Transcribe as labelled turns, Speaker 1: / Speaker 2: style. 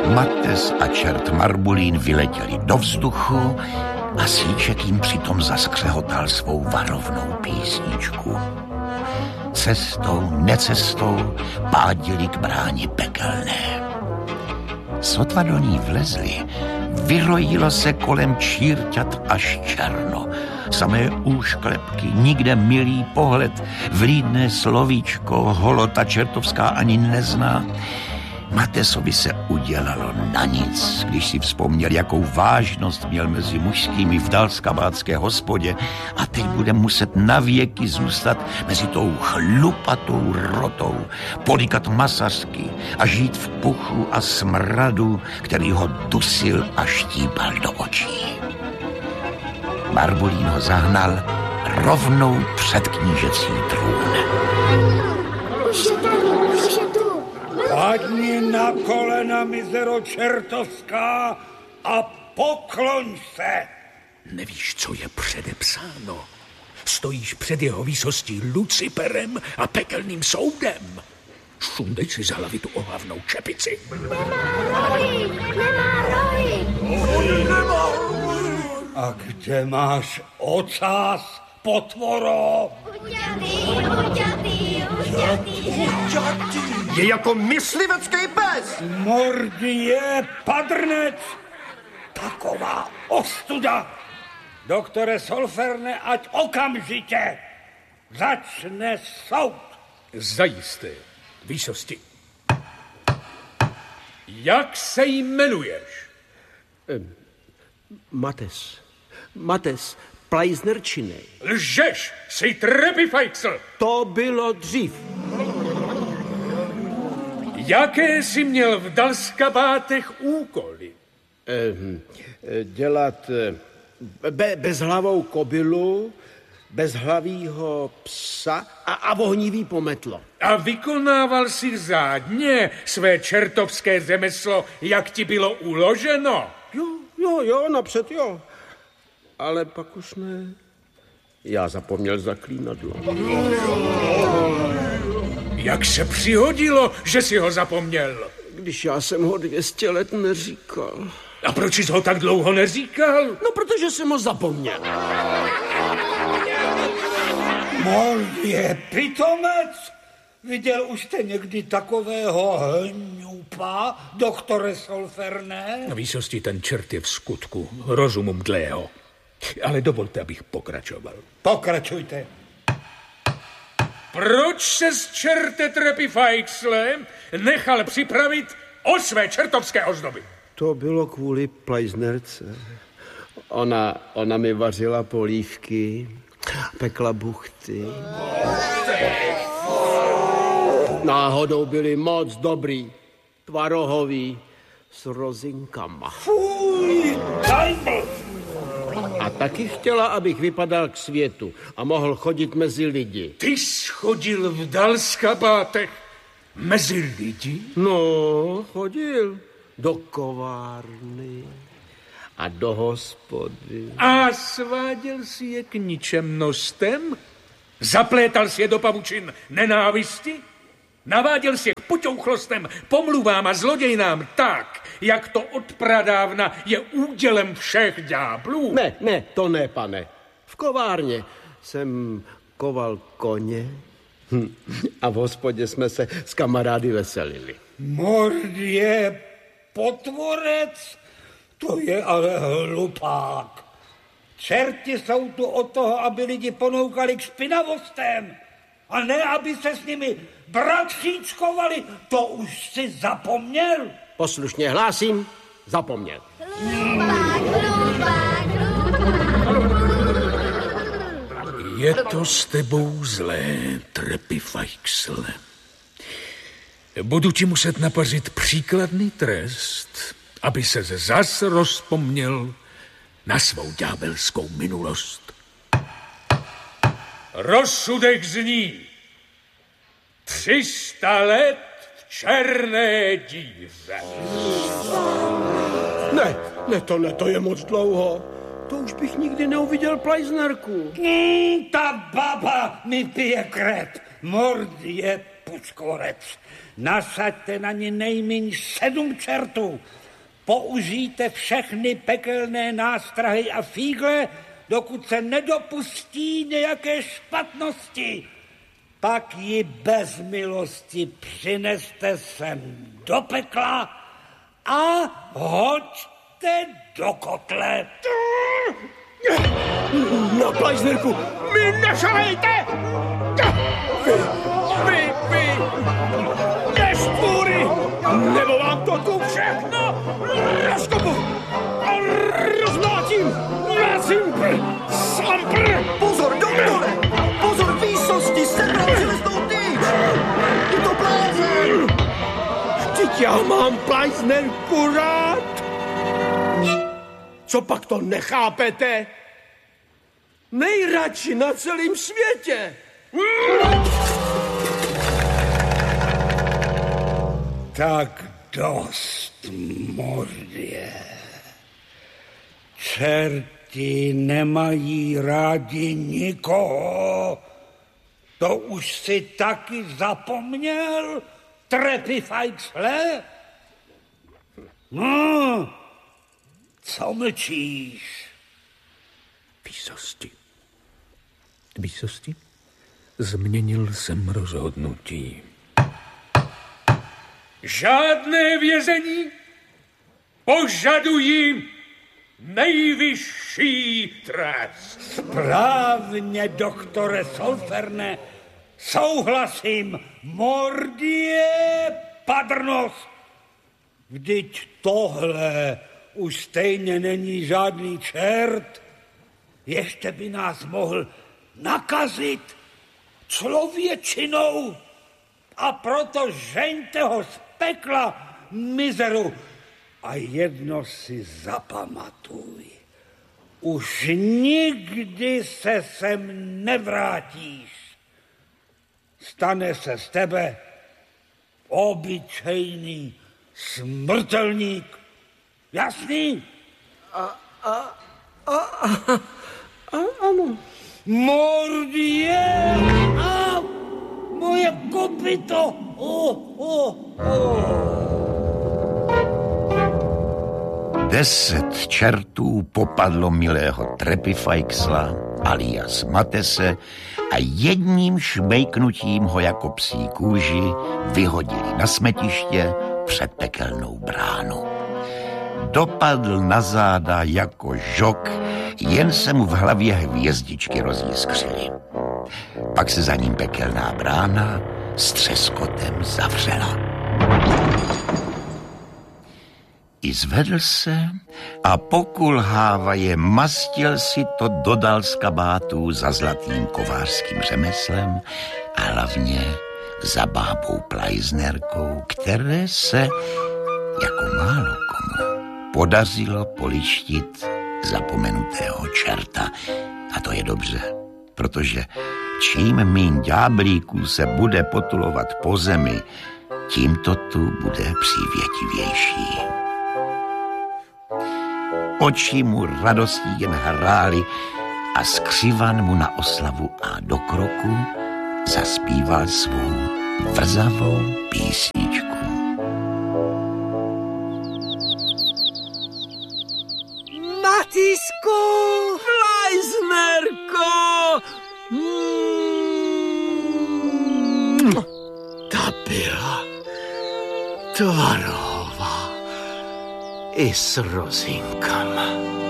Speaker 1: Mates a čert Marbulín vyletěli do vzduchu a Síček jim přitom zaskřehotal svou varovnou písničku. Cestou, necestou pádili k bráně pekelné. Sotva do ní vlezli, vyrojilo se kolem čírťat až černo. Samé úšklepky, nikde milý pohled, vlídné slovíčko, holota čertovská ani nezná. Matesovi se udělalo na nic, když si vzpomněl, jakou vážnost měl mezi mužskými v dalskabátské hospodě a teď bude muset navěky zůstat mezi tou chlupatou rotou, polikat masařky a žít v puchu a smradu, který ho dusil a štípal do očí. Marbulín ho zahnal rovnou před knížecí trůn.
Speaker 2: Už je tu.
Speaker 3: Padni na kolena, mizero čertovská, a pokloň se.
Speaker 4: Nevíš, co je předepsáno. Stojíš před jeho výsostí Luciferem a pekelným soudem. Sundej si za hlavy tu ohavnou čepici.
Speaker 2: Nemá rohy.
Speaker 3: A kde máš ocas, potvoro?
Speaker 2: Uťatý.
Speaker 5: Je jako myslivecký pes.
Speaker 3: Mordie padrnec. Taková ostuda. Doktore Solferne, ať okamžitě začne soud.
Speaker 4: Zajisté, výsosti. Jak se jmenuješ?
Speaker 5: Mates, Plajznerčinej.
Speaker 4: Lžeš, jsi Trepifajksl.
Speaker 5: To bylo dřív.
Speaker 4: Jaké jsi měl v dalskabátech úkoly?
Speaker 5: Dělat bezhlavou kobylu, bezhlavýho psa a ohnivý pometlo.
Speaker 4: A vykonával si řádně své čertovské řemeslo, jak ti bylo uloženo?
Speaker 5: Jo, napřed jo. Ale pak už ne. Já zapomněl zaklínadlo.
Speaker 4: Jak se přihodilo, že jsi ho zapomněl?
Speaker 5: Když já jsem ho 200 let neříkal.
Speaker 4: A proč jsi ho tak dlouho neříkal?
Speaker 5: No, protože jsem ho zapomněl.
Speaker 3: Mordie pitomec. Viděl už jste někdy takového hňupa, doktore Solferne?
Speaker 4: Na výsosti ten čert je v skutku rozumu mdlého. Ale dovolte, abych pokračoval.
Speaker 3: Pokračujte.
Speaker 4: Proč se z čerte Trepifajksle nechal připravit o své čertovské ozdoby?
Speaker 5: To bylo kvůli Plajznerce. Ona mi vařila polívky, pekla buchty. Náhodou byly moc dobrý, tvarohový, s rozinkama.
Speaker 3: Fuj, tajbl!
Speaker 5: A taky chtěla, abych vypadal k světu a mohl chodit mezi lidi.
Speaker 4: Ty jsi chodil v dalskabátech mezi lidi?
Speaker 5: No, chodil do kovárny a do hospody.
Speaker 4: A sváděl si je k ničemnostem? Zaplétal si je do pavučin nenávisti? Naváděl si je k poťouchlostem, pomluvám a zlodějnám tak, jak to od pradávna je údělem všech ďáblů?
Speaker 5: Ne, to ne, pane. V kovárně jsem koval koně a v hospodě jsme se s kamarády veselili.
Speaker 3: Mordie potvorec? To je ale hlupák. Čerti jsou tu od toho, aby lidi ponoukali k špinavostem, a ne, aby se s nimi bratříčkovali. To už si zapomněl?
Speaker 5: Poslušně hlásím, zapomněl.
Speaker 4: Je to s tebou zlé, Trepifajksle. Budu ti muset napařit příkladný trest, aby se zas rozpomněl na svou ďábelskou minulost. Rozsudek zní 300 let v černé díře.
Speaker 5: Ne, to je moc dlouho. To už bych nikdy neuviděl Plajznerku.
Speaker 3: Ta baba mi pije krev. Mordie pučkorec. Nasaďte na ně nejméně 7 čertů. Použijte všechny pekelné nástrahy a fígle, dokud se nedopustí nějaké špatnosti. Pak ji bez milosti přineste sem do pekla a hoďte do kotle.
Speaker 5: Na Plajznerku, mi nešahejte! Vy, neštvůry! Nebo vám to tu všechno rozkopu a rozmlátím na cimpr, sampr!
Speaker 6: Pozor, doktore! Pozor, výsosti, sebral železnou tyč! Je to blázen!
Speaker 5: Vždyť já mám Plajznerku rád! Co pak to nechápete? Nejradši na celém světě!
Speaker 3: Tak dost, Mordie. Čerti nemají rádi nikoho. To už si taky zapomněl, trepifajcle? No, co mlčíš?
Speaker 4: Výsosti? Změnil jsem rozhodnutí. Žádné vězení, požaduji nejvyšší trest.
Speaker 3: Správně, doktore Solferne, souhlasím, Mordie padrnost. Vždyť tohle už stejně není žádný čert, ještě by nás mohl nakazit člověčinou. A proto žeňte ho z pekla, mizeru. A jedno si zapamatuj. Už nikdy se sem nevrátíš. Stane se z tebe obyčejný smrtelník. Jasný?
Speaker 5: Ano.
Speaker 3: Mordie! A moje kopyto!
Speaker 1: 10 čertů popadlo milého Trepifajksla alias Matese a jedním šmejknutím ho jako psí kůži vyhodili na smetiště před pekelnou bránu. Dopadl na záda jako žok, jen se mu v hlavě hvězdičky rozjiskřily. Pak se za ním pekelná brána s třeskotem zavřela. I zvedl se a pokulhávaje mastil si to dodal z kabátů za zlatým kovářským řemeslem a hlavně za bábou Plajznerkou, které se, jako málo komu, podařilo polištit zapomenutého čerta. A to je dobře, protože čím míň ďáblíků se bude potulovat po zemi, tím to tu bude přívětivější. Oči mu radostí jen hrály a skřivan mu na oslavu a do kroku zaspíval svou vrzavou písničku.
Speaker 5: Matisku! Plajznerko! Ta byla tvarová i s rozinkama.